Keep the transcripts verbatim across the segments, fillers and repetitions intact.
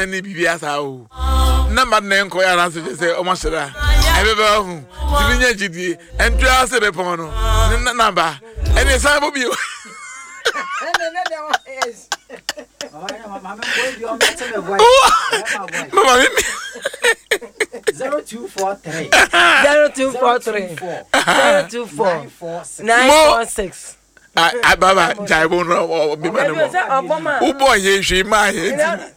Any B S O. Number nine Koya answer to say, O Mashara. I ever who. Divinia G D. And Trust the Pono. Number. And it's I will be. Mamma. Zero two four three. Zero two four three. Zero two four nine four six. I Baba Jabon or Bimano. Oh boy, ye she my zero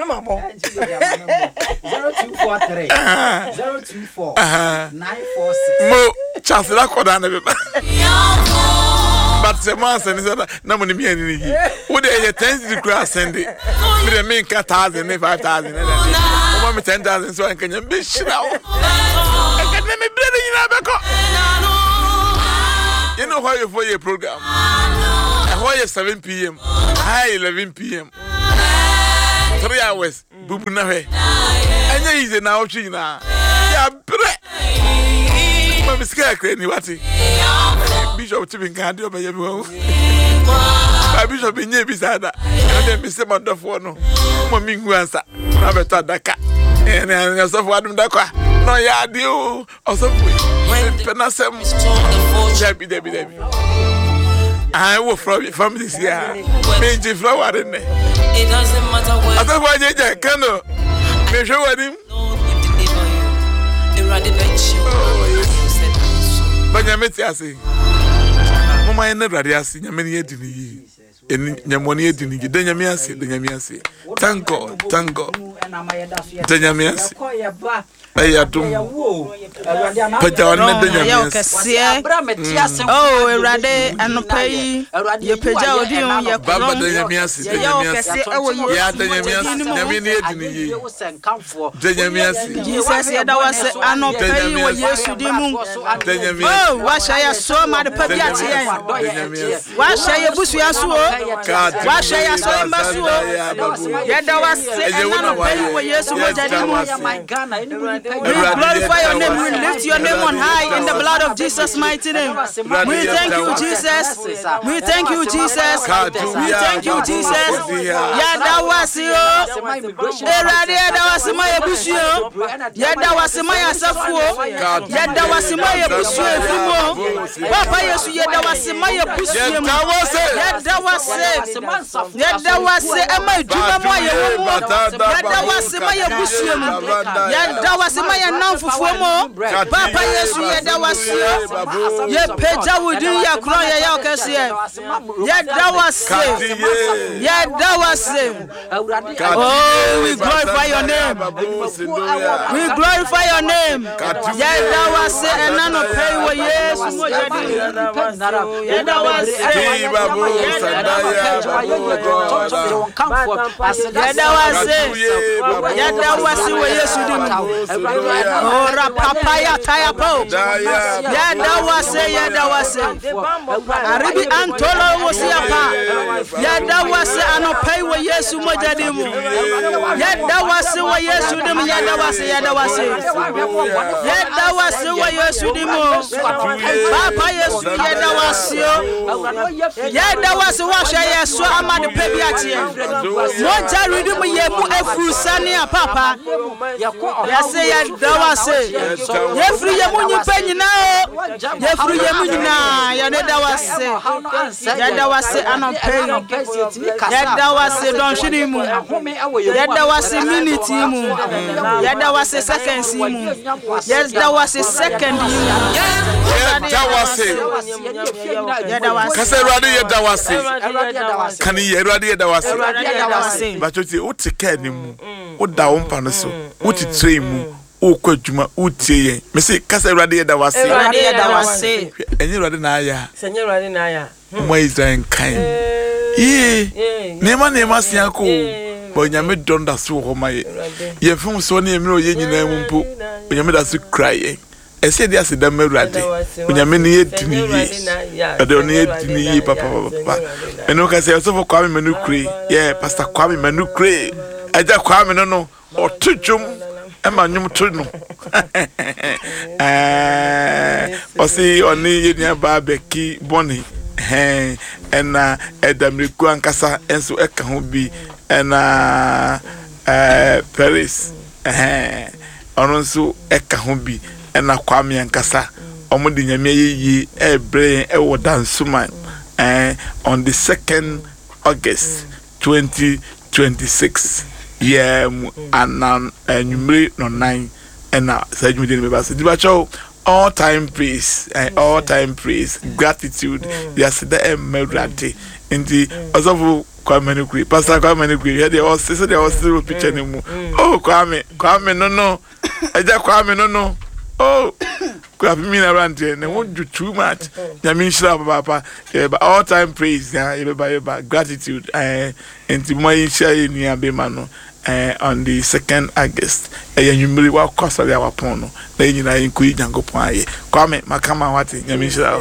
two four three. Zero two four nine four six. Mo Chancellor Kodan. But the man said, no money me any. Would they ten to cross send it? With a main cat thousand, five thousand. One me ten thousand, so I can be shit out. I can let me bleed in. You know why you for your program? Why you seven P M, high eleven P M, three hours, Bubuna. And you is now, China. Yeah, bread. I'm scared, crazy, what's it? Bishop Tipping can't do by your own. My bishop in here beside that. And then Mister Mondafono, Maming Wansa, Robert Daka, and yourself, Wadum Daka. No, ya do, or something. Penasem, Debbie, Debbie, Debbie. I will from from this year. Major flower in there. It doesn't matter where. I don't want you to canoe. Make sure with him. But you met Yassi. Mamma, I never Yassi, you many yet in the year. In Yamoni, then you may see, then you may see. Thank God, thank God. Then you may see. I adum. Oh, Rade and pay your peja audio, your Baba de Yamias, yeah, the Yamias, Jesus said that was an pay what yes to Dimu. Oh, why shall I so mad Papiati? Why shall you bush your soul? Why shall I so masu? Yet there was a pay what yes to Dimu. We glorify your name, we lift your name on high in the blood of Jesus' mighty name. We thank you, Jesus. We thank you, Jesus. We thank you, Jesus. Yeah, that was you. Yeah, that was my busio. Yeah, that was my asafu. Yeah, that was my busio. Papa, yes, yeah, that was my busio. Yeah, that was it. Yeah, that was it. Am I doing my own? Yeah, that was my busio. Yeah, that was my now for more. Papa, yes, yeah, that was you. Yeah, Peja would do your cry. Yeah, that was it. Yeah, that was it. Oh, we glorify your name. We glorify your name. Yeah, that was it. And none of pay what yes. Yeah, that was it. Yeah, that was it. Yeah, that was it. Yes, you did. Oh, papaya taya po. Yeah, that was it. Yeah, that was it. Aribi Antolo was here. Yeah, that was it. I no pay what yes, you mojadimu. Yeah, that was it. What yes, you did. Yeah, that was it. Yeah, that was it. Yeah, that was it. What yes, you did. Papa, yes, yeah, that was you. Yeah, that was it. What I saw. I'm at the baby at you. What I read me, you put a fruit sunny, Papa. Yes, yeah, that was it. Yeah, free your money penny now. Yeah, free your money now. Yeah, that was it. Yeah, that was it. I'm not paying. Yeah, that was it. Don't shoot him. Yeah, that was a minute. Yeah, that was a second. Yes, that was a second. Yeah, that was it. Yeah, that was it. Because I rather hear that was it. Can you hear that was it? But you see, what's a care? What down panaso? What it train? O kwajuma utie me say kasa urade da wase urade da wase enye urade na aya senye urade na aya mo Israel kan ye nema nema siako bo nyame donda so ho maye ye fun so na emiro ye nyina mu mpo nyame da so cry ese dia se da ma urade nyame ne ye tini ye ade oni ye tini ye papa papa eno kasa so for Kwame Manukre ye pastor Kwame Manukre aja Kwame no no otujum Emma nyum tunu eh osi oni yenia ba beki boni eh ena edamriku ankasa enso eka ho bi ena eh Paris eh ono nso eka ho bi na Kwame Ankasa omo de nyame yeyi e bre e wo dansuman eh on the second August twenty twenty-six yeah anan enumere no nine na sajumi de me ba se dibacho all time praise and all time praise gratitude yes the emerate indi ozofu Kwame Nkrumah pastor Kwame Nkrumah here they all say they all see picture ni mu oh Kwame Kwame no no eja Kwame no no oh Kwame me na rant here na won do too much nyame nshira papa all time praise ya eba gratitude eh enti mo yin share ni abema no eh on the second August eh yanyumiri wa kwasale awapon no na nyina yinku Nyankopon aye Kwame makama wate nyame nshira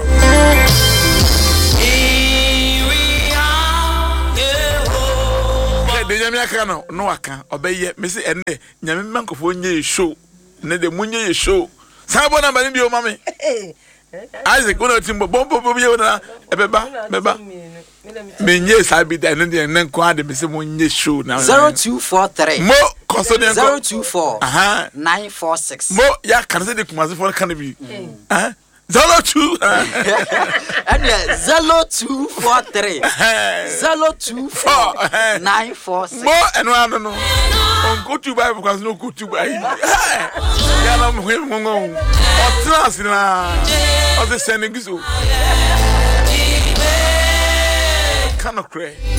de nyame aka no no aka obeye me se ene nyame mankofo nye show ne de munye show sabo na bani bi o mame Isaac una timbo bombo bo bi na ebeba beba menye sabi da ne de ne nko ade me se munye show na zero two four three mo koso ne zero two four aha nine four six mo ya kan se de kumase for kan bi ah zero two and zero two four three zero two four nine four six mo eno ano no on go to Bible because no go to Bible ya na mo mo ngo o trans na o se senegizo kind of cray